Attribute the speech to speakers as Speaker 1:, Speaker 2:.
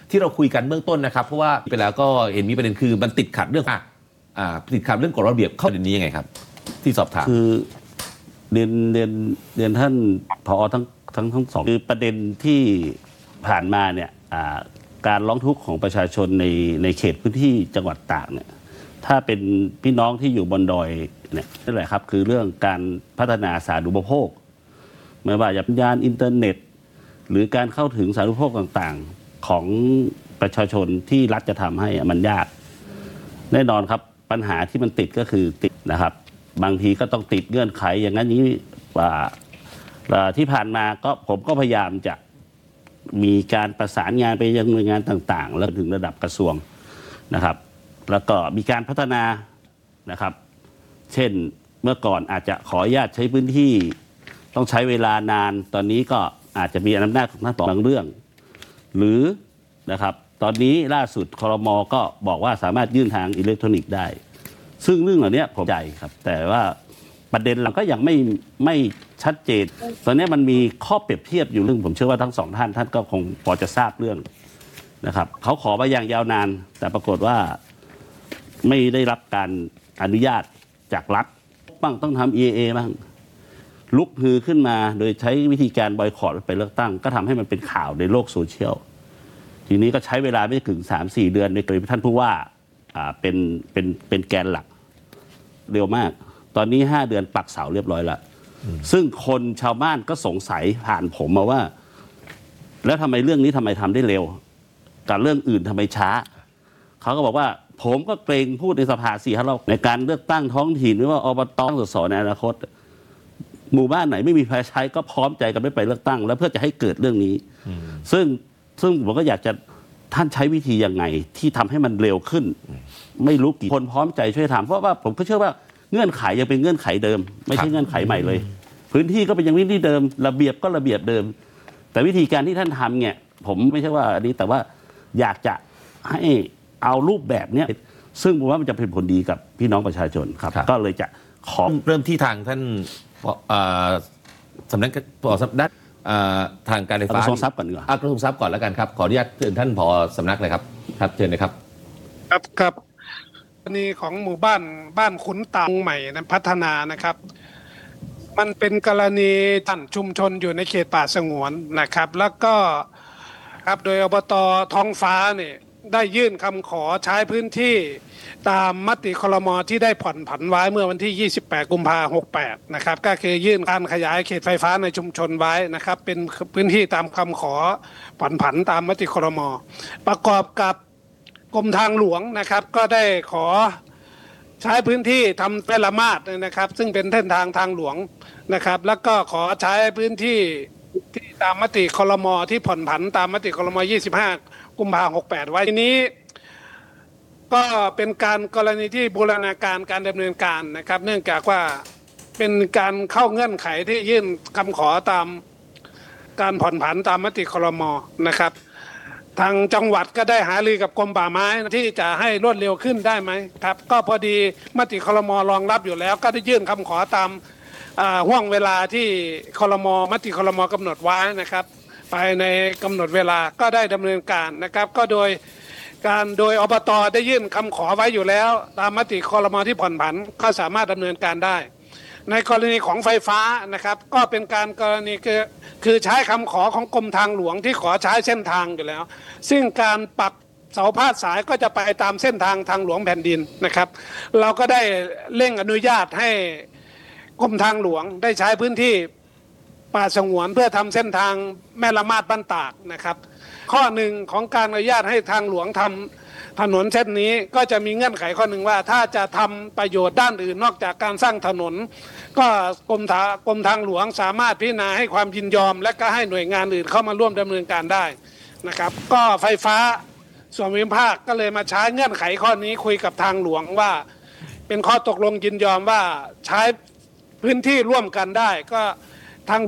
Speaker 1: ที่เราคุยกันเบื้องต้นนะครับเพราะว่าไปแล้วก็เห็นมีประเด็นคือมันติดขัดเรื่องติดขัดเรื่องกฎระเบียบเข้าประเด็นนี้ยังไงครับที่สอบถาม
Speaker 2: คือเรียนท่านผอทั้งสองคือประเด็นที่ผ่านมาเนี่ยการร้องทุกข์ของประชาชนในเขตพื้นที่จังหวัดตากเนี่ยถ้าเป็นพี่น้องที่อยู่บนดอยเนี่ยนั่นแหละครับคือเรื่องการพัฒนาสาธารณูปโภคไม่ว่าจะเป็นยานอินเทอร์เน็ตหรือการเข้าถึงสาธารณูปโภคต่างๆของประชาชนที่รัฐจะทำให้มันยากแน่นอนครับปัญหาที่มันติดก็คือติดนะครับบางทีก็ต้องติดเงื่อนไขอย่างนั้นนี้ที่ผ่านมาก็ผมก็พยายามจะมีการประสานงานไปยังหน่วยงานต่างๆแล้วถึงระดับกระทรวงนะครับแล้วก็มีการพัฒนานะครับเช่นเมื่อก่อนอาจจะขออนุญาตใช้พื้นที่ต้องใช้เวลานานตอนนี้ก็อาจจะมีอำนาจของท่านบางเรื่องหรือนะครับตอนนี้ล่าสุดครม.ก็บอกว่าสามารถยื่นทางอิเล็กทรอนิกส์ได้ซึ่งเรื่องเหล่านี้ผมใจครับแต่ว่าประเด็นเราก็ยังไม่ชัดเจนตอนนี้มันมีข้อเปรียบเทียบอยู่เรื่องผมเชื่อว่าทั้งสองท่านก็คงพอจะทราบเรื่องนะครับเขาขอมาอย่างยาวนานแต่ปรากฏว่าไม่ได้รับการอนุญาตจากรัฐบ้างต้องทำ EAA บ้างลุกฮือขึ้นมาโดยใช้วิธีการบอยคอตไปเลือกตั้งก็ทำให้มันเป็นข่าวในโลกโซเชียลทีนี้ก็ใช้เวลาไม่ถึง 3-4 เดือนในกรณีท่านผู้ว่าเป็นแกนหลักเร็วมากตอนนี้5 เดือนปักเสาเรียบร้อยแล้วซึ่งคนชาวบ้านก็สงสัยผ่านผมมาว่าแล้วทำไมเรื่องนี้ทำไมทำได้เร็วกับเรื่องอื่นทำไมช้าเขาก็บอกว่าผมก็เกรงพูดในสภา4 รอบในการเลือกตั้งท้องถิ่นหรือว่าอบต.ส.ส.ในอนาคตหมู่บ้านไหนไม่มีไฟใช้ก็พร้อมใจกันไม่ไปเลือกตั้งแล้วเพื่อจะให้เกิดเรื่องนี้ซึ่งผมก็อยากจะท่านใช้วิธียังไงที่ทำให้มันเร็วขึ้นไม่รู้กี่คนพร้อมใจช่วยทำเพราะว่าผมก็เชื่อว่าเงื่อนไขยังเป็นเงื่อนไขเดิมไม่ใช่เงื่อนไขใหม่เลยพื้นที่ก็เป็นยังพื้นที่เดิมระเบียบก็ระเบียบเดิมแต่วิธีการที่ท่านทำเนี่ยผมไม่ใช่ว่าอันนี้แต่ว่าอยากจะให้เอารูปแบบนี้ซึ่งผมว่ามันจะเป็นผลดีกับพี่น้องประชาชนครับก็เลยจะขอ
Speaker 1: เริ่มที่ทางท่านสำนักด้านทางการไฟฟ้าก
Speaker 2: ระทรวงทรัพย์ก่อนดีกว่าก
Speaker 1: ระทรวงทรัพย์ก่อนแล้วกันครับขออนุญาตเชิญท่านผอ.สำนักเลยครับครับเชิญเลยครับ
Speaker 3: ครับกรณีของหมู่บ้านขุนตาลใหม่นั้นพัฒนานะครับมันเป็นกรณีท่านชุมชนอยู่ในเขตป่าสงวนนะครับแล้วก็ครับโดยอบต.ท้องฟ้าเนี่ยได้ยื่นคำขอใช้พื้นที่ตามมติครม.ที่ได้ผ่อนผันไว้เมื่อวันที่28 กุมภาพันธ์ 68นะครับก็คือยื่นการขยายเขตไฟฟ้าในชุมชนไว้นะครับเป็นพื้นที่ตามคำขอผ่อนผันตามมติครม.ประกอบกับกรมทางหลวงนะครับก็ได้ขอใช้พื้นที่ทำแม่ละมาดนะครับซึ่งเป็นเส้นทางทางหลวงนะครับแล้วก็ขอใช้พื้นที่ที่ตามมติครม.ที่ผ่อนผันตามมติครม. 25 กุมภาพันธ์ 68ไว้ทีนี้ก็เป็นการกรณีที่บูรณาการการดำเนินการนะครับเนื่องจากว่าเป็นการเข้าเงื่อนไขที่ยื่นคำขอตามการผ่อนผันตามมติครม.นะครับทางจังหวัดก็ได้หารือกับกรมป่าไม้ที่จะให้รวดเร็วขึ้นได้ไหมครับก็พอดีมติครม.รองรับอยู่แล้วก็ได้ยื่นคำขอตามห่วงเวลาที่ครม.มติครม.กำหนดไว้นะครับภายในกำหนดเวลาก็ได้ดำเนินการนะครับก็โดยอบต.ได้ยื่นคำขอไว้อยู่แล้วตามมติครม.ที่ผ่อนผันก็สามารถดำเนินการได้ในกรณีของไฟฟ้านะครับก็เป็นการกรณีคือใช้คำขอของกรมทางหลวงที่ขอใช้เส้นทางอยู่แล้วซึ่งการปักเสาพาดสายก็จะไปตามเส้นทางทางหลวงแผ่นดินนะครับเราก็ได้เร่งอนุญาตให้กรมทางหลวงได้ใช้พื้นที่ป่าสงวนเพื่อทำเส้นทางแม่ละมาดบ้านตากนะครับข้อหนึ่งของการอนุญาตให้ทางหลวงทำถนนเส้นนี้ก็จะมีเงื่อนไขข้อหนึ่งว่าถ้าจะทำประโยชน์ด้านอื่นนอกจากการสร้างถนนก็กรมทางหลวงสามารถพิจารณาให้ความยินยอมและก็ให้หน่วยงานอื่นเข้ามาร่วมดำเนินการได้นะครับก็ไฟฟ้าส่วนภูมิภาคก็เลยมาใช้เงื่อนไขข้อนี้คุยกับทางหลวงว่าเป็นข้อตกลงยินยอมว่าใช้พื้นที่ร่วมกันได้ก็